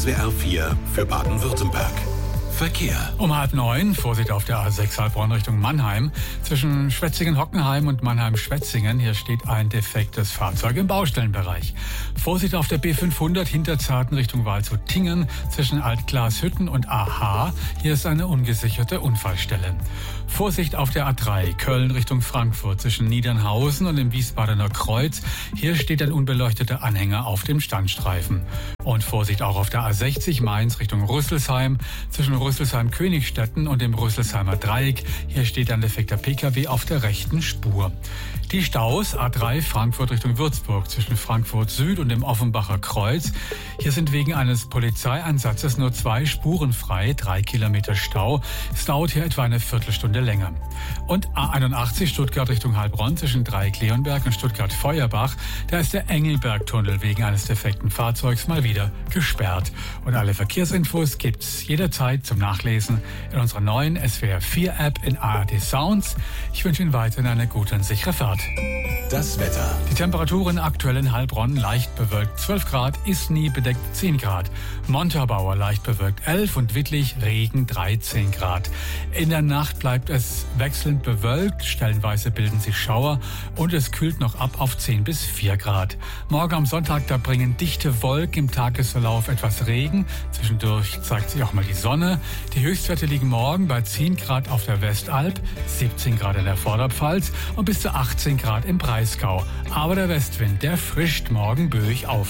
SWR 4 für Baden-Württemberg. Verkehr. Um 8:30, Vorsicht auf der A6 Heilbronn Richtung Mannheim. Zwischen Schwetzingen-Hockenheim und Mannheim-Schwetzingen. Hier steht ein defektes Fahrzeug im Baustellenbereich. Vorsicht auf der B500 Hinterzarten Richtung Waldshut-Tingen. Zwischen Altglashütten und AH. Hier ist eine ungesicherte Unfallstelle. Vorsicht auf der A3 Köln Richtung Frankfurt. Zwischen Niedernhausen und dem Wiesbadener Kreuz. Hier steht ein unbeleuchteter Anhänger auf dem Standstreifen. Und Vorsicht auch auf der A60 Mainz Richtung Rüsselsheim. Zwischen Rüsselsheim-Königstetten und dem Rüsselsheimer Dreieck. Hier steht ein defekter Pkw auf der rechten Spur. Die Staus A3 Frankfurt Richtung Würzburg zwischen Frankfurt Süd und dem Offenbacher Kreuz. Hier sind wegen eines Polizeieinsatzes nur 2 Spuren frei, 3 Kilometer Stau. Es dauert hier etwa eine Viertelstunde länger. Und A81 Stuttgart Richtung Heilbronn zwischen Dreieck-Leonberg und Stuttgart-Feuerbach. Da ist der Engelbergtunnel wegen eines defekten Fahrzeugs mal wieder gesperrt. Und alle Verkehrsinfos gibt's jederzeit zum Nachlesen in unserer neuen SWR 4 App in ARD Sounds. Ich wünsche Ihnen weiterhin eine gute und sichere Fahrt. Das Wetter. Die Temperaturen aktuell in Heilbronn leicht bewölkt 12 Grad, Isny bedeckt 10 Grad, Montabaur leicht bewölkt 11 und Wittlich Regen 13 Grad. In der Nacht bleibt es wechselnd bewölkt, stellenweise bilden sich Schauer und es kühlt noch ab auf 10 bis 4 Grad. Morgen am Sonntag, da bringen dichte Wolken im Tagesverlauf etwas Regen. Zwischendurch zeigt sich auch mal die Sonne. Die Höchstwerte liegen morgen bei 10 Grad auf der Westalb, 17 Grad in der Vorderpfalz und bis zu 18 Grad im Breisgau. Aber der Westwind, der frischt morgen böig auf.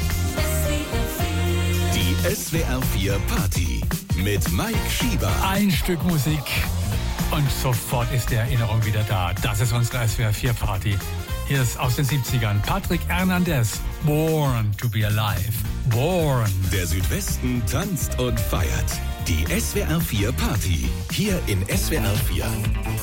Die SWR 4 Party mit Mike Schieber. Ein Stück Musik und sofort ist die Erinnerung wieder da. Das ist unsere SWR 4 Party. Hier ist aus den 70ern Patrick Hernandez. Born to be alive. Born. Der Südwesten tanzt und feiert. Die SWR 4 Party. Hier in SWR 4.